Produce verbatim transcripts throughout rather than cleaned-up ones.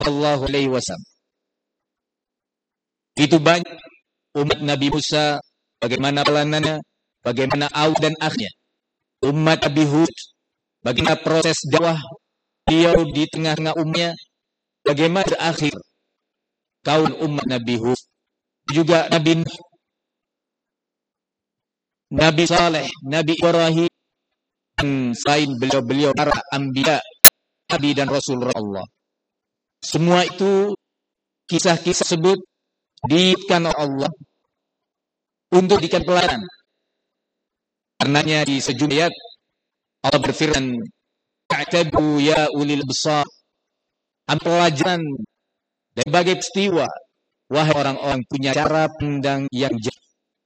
sallallahu alaihi wasallam. Itu banyak umat Nabi Musa, bagaimana pelanannya, bagaimana awal dan akhirnya. Umat Nabi Hud, bagaimana proses dakwah beliau di tengah-tengah umatnya, bagaimana berakhir kaum umat Nabi Hud. Juga Nabi Nuh, Nabi Saleh, Nabi Ibrahim, dan selain beliau-beliau para anbiya, nabi dan rasul Allah. Semua itu kisah-kisah tersebut diikat oleh Allah untuk dijadikan pelajaran. Karenanya di sejumlah ayat Allah berfirman, "Ta'tabu ya ulil absar." Pelajaran dari berbagai peristiwa, wahai orang-orang punya cara pandang yang jernih.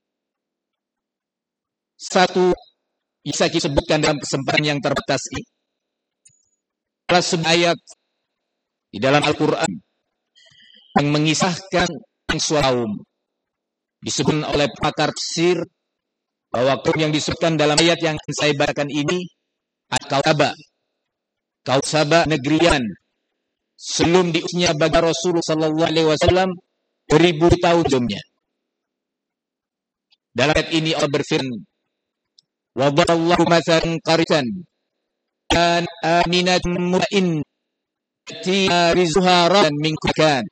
Satu bisa disebutkan dalam kesempatan yang terbatas ini adalah sebuah ayat di dalam Al-Quran yang mengisahkan suatu kaum disebut oleh pakar tafsir bahwa kaum yang disebutkan dalam ayat yang saya bacakan ini adalah kaum Saba. Kaum Saba negerian sebelum diutusnya bagi Rasulullah sallallahu alaihi wasallam beribu tahun sebelumnya. Dalam ayat ini Allah berfirman, "Wa darallahu mathalan qaryatan kan aminatan mutma'innah ta'tiha rizquha ragadan min kulli makan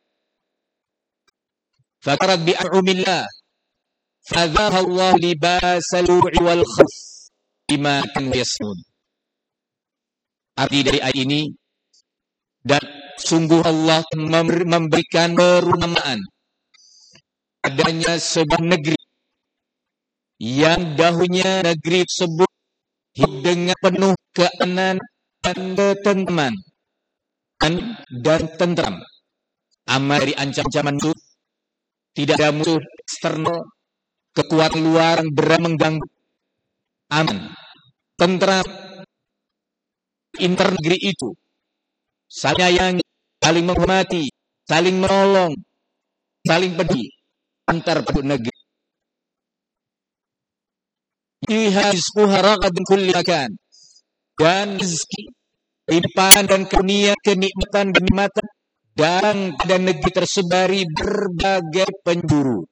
fakarat bi'an'umillah fadhaqa Allah libasal ju'i wal khawf bima kanu yasnun." Arti dari ayat ini, dan sungguh Allah memberikan perumpamaan adanya sebuah negeri yang dahulunya negeri tersebut hidup dengan penuh keamanan dan ketentraman dan tentram, aman dari ancaman musuh, tidak ada musuh eksternal, kekuatan luar yang berani mengganggu, aman, tentram. Inter negeri itu saling menyayangi, saling menghormati, saling menolong, saling peduli antar penduduk negeri. Dan rezeki, limpahan dan karunia, kenikmatan dan kenikmatan dan pada negeri tersebari berbagai penjuru.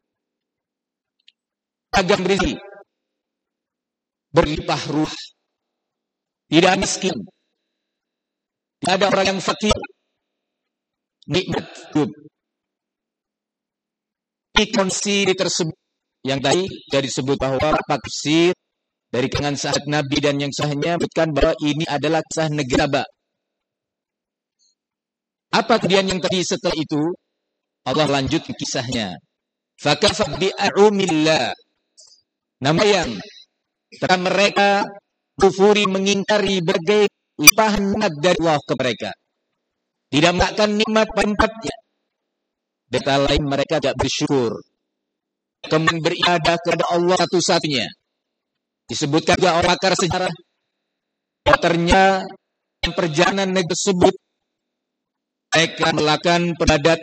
Agam rezeki, berlimpah ruah, tidak miskin, tidak ada orang yang fakir, nikmat hidup. Di kondisi tersebut yang tadi sudah disebut bahwa Pak Tafsir dari kalangan sahabat Nabi dan yang sahnya menyebutkan bahwa ini adalah kisah negeri Saba. Apa kemudian yang tadi setelah itu? Allah lanjut kisahnya. Fakafat bi'a'umillah. Nama yang setelah mereka kufuri mengingkari berbagai limpahan nikmat dari Allah ke mereka, tidak makan nikmat tempatnya. Data lain mereka tidak bersyukur, kemudian beribadah kepada Allah satu-satunya. Disebutkan juga oleh pakar sejarah bahwa ternyata perjalanan negeri tersebut mereka melakukan peribadatan